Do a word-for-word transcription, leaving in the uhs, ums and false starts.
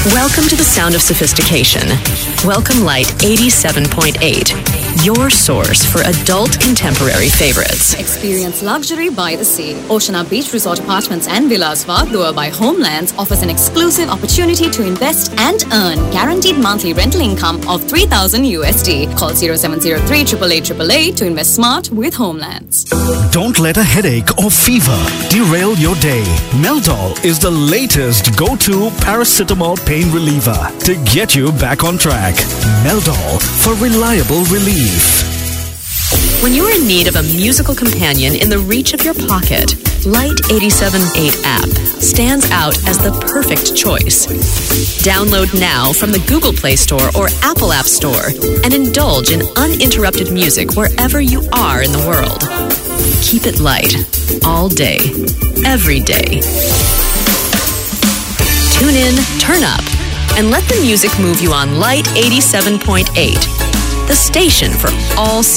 Welcome to the sound of sophistication. Welcome Light eighty-seven point eight, your source for adult contemporary favorites. Experience luxury by the sea. Oceana Beach Resort Apartments and Villas Vardua by Homelands offers an exclusive opportunity to invest and earn guaranteed monthly rental income of three thousand U S D. Call zero seven zero three, eight eight eight, eight eight to invest smart with Homelands. Don't let a headache or fever derail your day. Meldol is the latest go-to paracetamol pain reliever to get you back on track. Meldol for reliable relief. When you're in need of a musical companion in the reach of your pocket, Light eighty-seven point eight app stands out as the perfect choice. Download now from the Google Play Store or Apple App Store and indulge in uninterrupted music wherever you are in the world. Keep it light, all day, every day. Tune in, turn up, and let the music move you on Light eighty-seven point eight, the station for all seasons.